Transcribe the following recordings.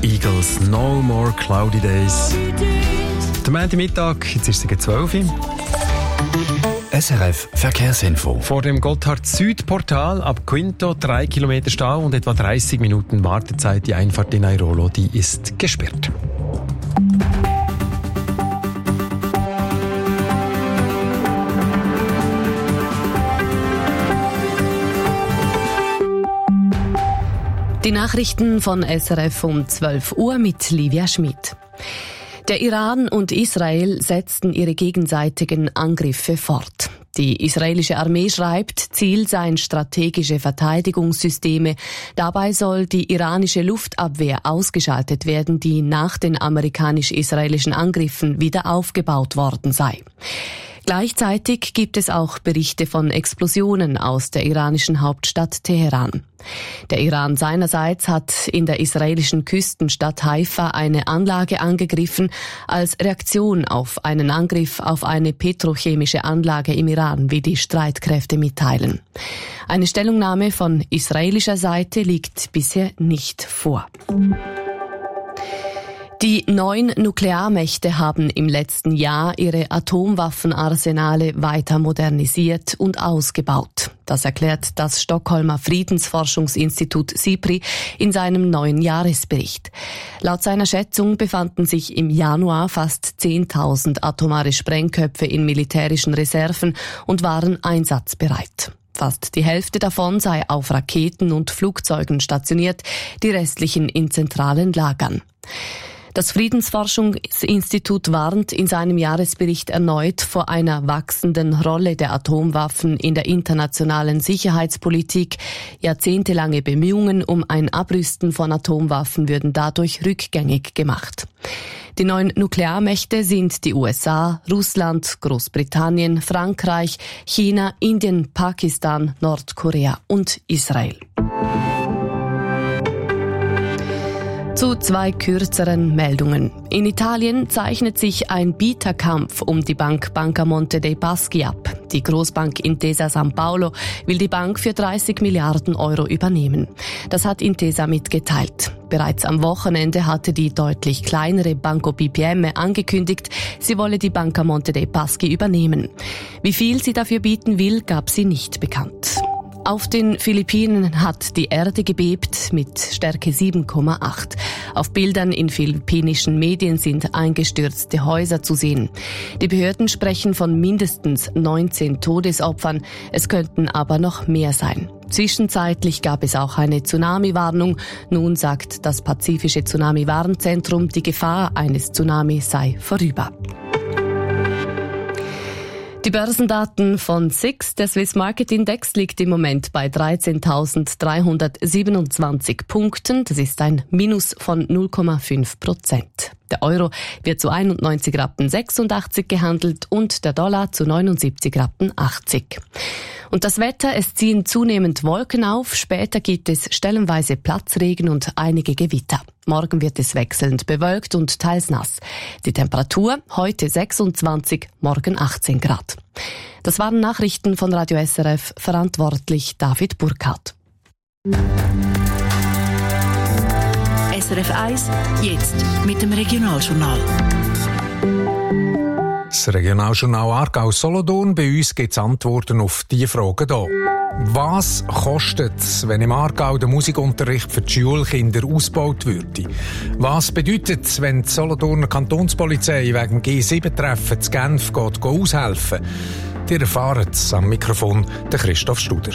Eagles, No More Cloudy Days. Der Montagmittag, jetzt ist es 12 Uhr. SRF Verkehrsinfo. Vor dem Gotthard-Süd-Portal ab Quinto 3 Kilometer Stau und etwa 30 Minuten Wartezeit. Die Einfahrt in Airolo, die ist gesperrt. Die Nachrichten von SRF um 12 Uhr mit Livia Schmid. Der Iran und Israel setzten ihre gegenseitigen Angriffe fort. Die israelische Armee schreibt, Ziel seien strategische Verteidigungssysteme. Dabei soll die iranische Luftabwehr ausgeschaltet werden, die nach den amerikanisch-israelischen Angriffen wieder aufgebaut worden sei. Gleichzeitig gibt es auch Berichte von Explosionen aus der iranischen Hauptstadt Teheran. Der Iran seinerseits hat in der israelischen Küstenstadt Haifa eine Anlage angegriffen, als Reaktion auf einen Angriff auf eine petrochemische Anlage im Iran, wie die Streitkräfte mitteilen. Eine Stellungnahme von israelischer Seite liegt bisher nicht vor. Die 9 Nuklearmächte haben im letzten Jahr ihre Atomwaffenarsenale weiter modernisiert und ausgebaut. Das erklärt das Stockholmer Friedensforschungsinstitut SIPRI in seinem neuen Jahresbericht. Laut seiner Schätzung befanden sich im Januar fast 10.000 atomare Sprengköpfe in militärischen Reserven und waren einsatzbereit. Fast die Hälfte davon sei auf Raketen und Flugzeugen stationiert, die restlichen in zentralen Lagern. Das Friedensforschungsinstitut warnt in seinem Jahresbericht erneut vor einer wachsenden Rolle der Atomwaffen in der internationalen Sicherheitspolitik. Jahrzehntelange Bemühungen um ein Abrüsten von Atomwaffen würden dadurch rückgängig gemacht. Die 9 Nuklearmächte sind die USA, Russland, Großbritannien, Frankreich, China, Indien, Pakistan, Nordkorea und Israel. Zu 2 kürzeren Meldungen. In Italien zeichnet sich ein Bieterkampf um die Bank Banca Monte dei Paschi ab. Die Großbank Intesa San Paolo will die Bank für 30 Milliarden Euro übernehmen. Das hat Intesa mitgeteilt. Bereits am Wochenende hatte die deutlich kleinere Banco BPM angekündigt, sie wolle die Banca Monte dei Paschi übernehmen. Wie viel sie dafür bieten will, gab sie nicht bekannt. Auf den Philippinen hat die Erde gebebt mit Stärke 7,8. Auf Bildern in philippinischen Medien sind eingestürzte Häuser zu sehen. Die Behörden sprechen von mindestens 19 Todesopfern. Es könnten aber noch mehr sein. Zwischenzeitlich gab es auch eine Tsunami-Warnung. Nun sagt das Pazifische Tsunami-Warnzentrum, die Gefahr eines Tsunamis sei vorüber. Die Börsendaten von SIX, der Swiss Market Index, liegt im Moment bei 13.327 Punkten. Das ist ein Minus von 0,5%. Der Euro wird zu 91,86 Rappen gehandelt und der Dollar zu 79,80 Rappen. Und das Wetter, es ziehen zunehmend Wolken auf, später gibt es stellenweise Platzregen und einige Gewitter. Morgen wird es wechselnd bewölkt und teils nass. Die Temperatur heute 26, morgen 18 Grad. Das waren Nachrichten von Radio SRF, verantwortlich David Burkhardt. SRF 1, jetzt mit dem Regionaljournal. Das Regionaljournal Aargau-Solothurn. Bei uns gibt es Antworten auf diese Fragen hier. Was kostet es, wenn im Aargau der Musikunterricht für die Schulkinder ausgebaut würde? Was bedeutet es, wenn die Solothurner Kantonspolizei wegen G7-Treffen zu Genf geht aushelfen? Ihr erfahrt es am Mikrofon der Christoph Studer.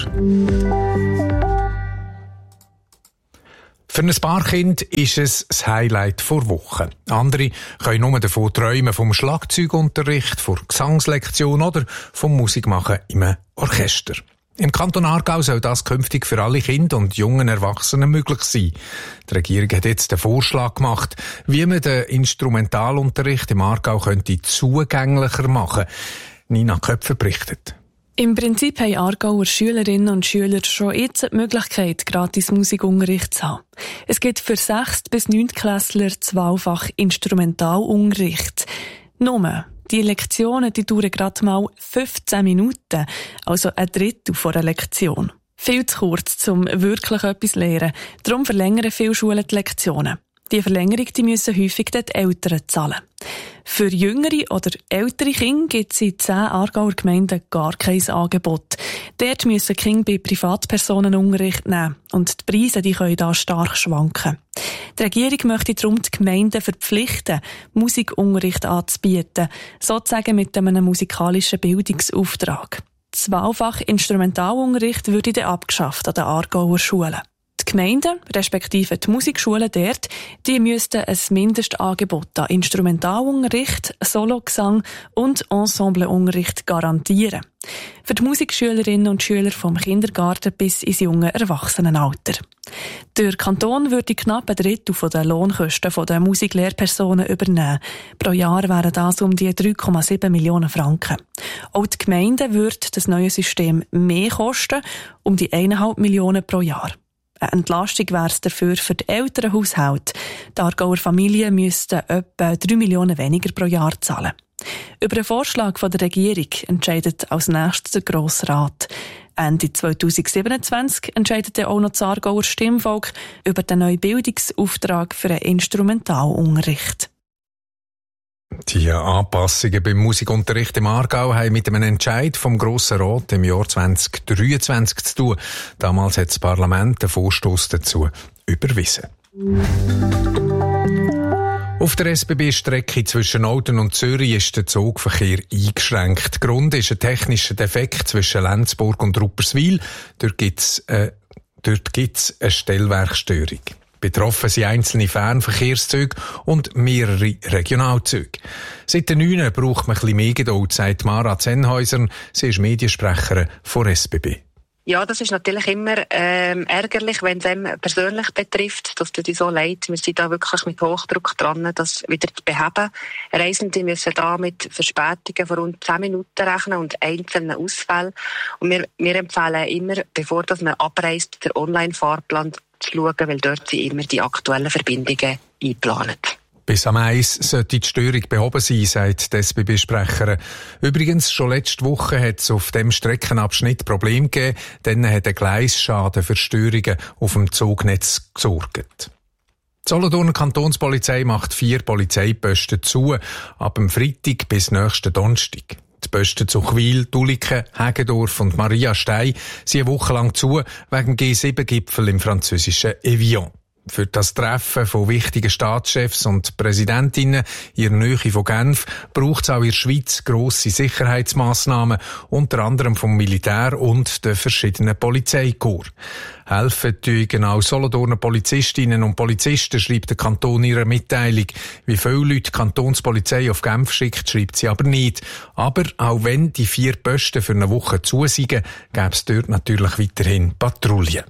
Für ein paar Kinder ist es das Highlight der Woche. Andere können nur davon träumen, vom Schlagzeugunterricht, von Gesangslektion oder vom Musikmachen im Orchester. Im Kanton Aargau soll das künftig für alle Kinder und jungen Erwachsenen möglich sein. Die Regierung hat jetzt den Vorschlag gemacht, wie man den Instrumentalunterricht im Aargau könnte zugänglicher machen. Nina Köpfer berichtet. Im Prinzip haben Aargauer Schülerinnen und Schüler schon jetzt die Möglichkeit, gratis Musikunterricht zu haben. Es gibt für 6. bis 9. Klässler das Wahlfach Instrumentalunterricht. Nur, die Lektionen die dauern gerade mal 15 Minuten, also ein Drittel von einer Lektion. Viel zu kurz, um wirklich etwas zu lernen. Darum verlängern viele Schulen die Lektionen. Die Verlängerung müssen häufig die Eltern zahlen. Für jüngere oder ältere Kinder gibt es in 10 Aargauer Gemeinden gar kein Angebot. Dort müssen die Kinder bei Privatpersonen Unterricht nehmen und die Preise können da stark schwanken. Die Regierung möchte darum die Gemeinden verpflichten, Musikunterricht anzubieten, sozusagen mit einem musikalischen Bildungsauftrag. Das Wahlfach Instrumentalunterricht würde dann abgeschafft an den Aargauer Schulen. Die Gemeinden, respektive die Musikschulen dort, die müssten ein Mindestangebot an Instrumentalunterricht, Sologesang und Ensembleunterricht garantieren. Für die Musikschülerinnen und Schüler vom Kindergarten bis ins junge Erwachsenenalter. Der Kanton würde knapp ein Drittel der Lohnkosten der Musiklehrpersonen übernehmen. Pro Jahr wären das um die 3,7 Millionen Franken. Auch die Gemeinden würde das neue System mehr kosten, um die 1,5 Millionen pro Jahr. Eine Entlastung wäre es dafür für die älteren Haushalte. Die Aargauer Familien müssten etwa 3 Millionen weniger pro Jahr zahlen. Über den Vorschlag der Regierung entscheidet als nächstes der Grosse Rat. Ende 2027 entscheidet dann auch noch das Aargauer Stimmvolk über den neuen Bildungsauftrag für einen Instrumentalunterricht. Die Anpassungen beim Musikunterricht im Aargau haben mit einem Entscheid vom Grossen Rat im Jahr 2023 zu tun. Damals hat das Parlament den Vorstoss dazu überwiesen. Auf der SBB-Strecke zwischen Olten und Zürich ist der Zugverkehr eingeschränkt. Grund ist ein technischer Defekt zwischen Lenzburg und Rupperswil. Dort gibt's eine Stellwerkstörung. Betroffen sind einzelne Fernverkehrszüge und mehrere Regionalzüge. Seit den 9 braucht man ein bisschen mehr Geduld, sagt Mara Zennhäuser. Sie ist Mediensprecherin von SBB. Ja, das ist natürlich immer ärgerlich, wenn es einem persönlich betrifft. Das tut uns so leid. Wir sind da wirklich mit Hochdruck dran, das wieder zu beheben. Reisende müssen da mit Verspätungen von rund 10 Minuten rechnen und einzelnen Ausfällen. Und wir empfehlen immer, bevor man abreist, den Online-Fahrplan zu schauen, weil dort sind immer die aktuellen Verbindungen eingeplant. Bis am 1 sollte die Störung behoben sein, sagt die SBB-Sprecherin. Übrigens, schon letzte Woche hat es auf dem Streckenabschnitt Probleme gegeben, dann hat ein Gleisschaden für Störungen auf dem Zugnetz gesorgt. Die Solothurner Kantonspolizei macht 4 Polizeiposten zu, ab dem Freitag bis nächsten Donnerstag. Die Posten zu Chwil, Dulliken, Heggendorf und Maria Stein sind eine Woche lang zu, wegen G7-Gipfel im französischen Evian. Für das Treffen von wichtigen Staatschefs und Präsidentinnen in der Nähe von Genf braucht es auch in der Schweiz grosse Sicherheitsmassnahmen, unter anderem vom Militär und den verschiedenen Polizeikorps. Helfen tun genau Solothurner Polizistinnen und Polizisten, schreibt der Kanton in ihrer Mitteilung. Wie viele Leute die Kantonspolizei auf Genf schickt, schreibt sie aber nicht. Aber auch wenn die 4 Posten für eine Woche zusiegen, gäbe es dort natürlich weiterhin Patrouillen.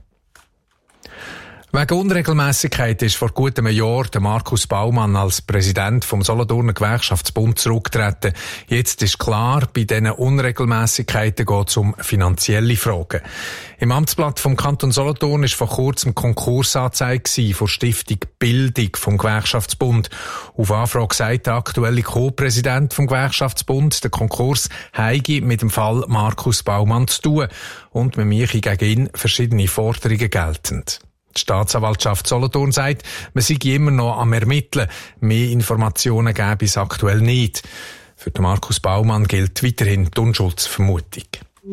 Wegen Unregelmässigkeit ist vor gut einem Jahr der Markus Baumann als Präsident vom Solothurner Gewerkschaftsbund zurückgetreten. Jetzt ist klar, bei diesen Unregelmässigkeiten geht es um finanzielle Fragen. Im Amtsblatt vom Kanton Solothurn ist vor kurzem Konkursanzeige von Stiftung Bildung vom Gewerkschaftsbund. Auf Anfrage sagt der aktuelle Co-Präsident vom Gewerkschaftsbund, der Konkurs habe mit dem Fall Markus Baumann zu tun und man mache gegen ihn verschiedene Forderungen geltend. Die Staatsanwaltschaft Solothurn sagt, man sei immer noch am Ermitteln. Mehr Informationen gäbe es aktuell nicht. Für den Markus Baumann gilt weiterhin die Unschuldsvermutung.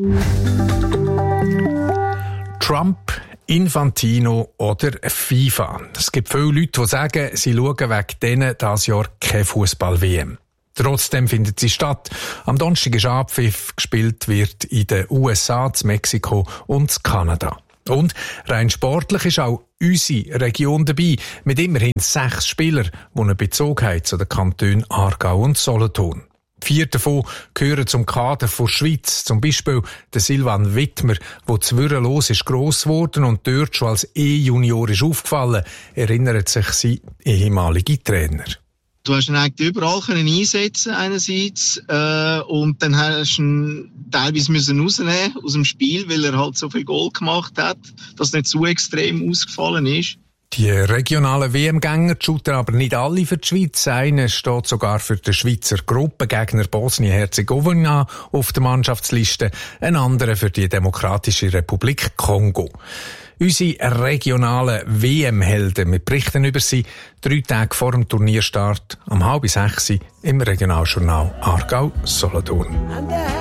Trump, Infantino oder FIFA. Es gibt viele Leute, die sagen, sie schauen wegen denen dieses Jahr keine Fußball-WM. Trotzdem findet sie statt. Am Donnerstag ist Abpfiff, gespielt wird in den USA, in Mexiko und in Kanada. Und rein sportlich ist auch unsere Region dabei, mit immerhin 6 Spielern, die eine Bezogenheit zu den Kantonen Aargau und Solothurn. 4 davon gehören zum Kader der Schweiz, zum Beispiel der Silvan Wittmer, der zwirrenlos ist gross geworden und dort schon als E-Junior ist aufgefallen, erinnert sich sein ehemaliger Trainer. Du hast ihn eigentlich überall einsetzen einerseits und dann hast du ihn teilweise rausnehmen aus dem Spiel, weil er halt so viel Goal gemacht hat, dass es nicht zu extrem ausgefallen ist. Die regionalen WM-Gänger shooten aber nicht alle für die Schweiz. Einer steht sogar für den Schweizer Gruppengegner Bosnien-Herzegowina auf der Mannschaftsliste, ein anderer für die Demokratische Republik Kongo. Unsere regionalen WM-Helden, wir berichten über sie 3 Tage vor dem Turnierstart um 5:30 im Regionaljournal Aargau-Solothurn.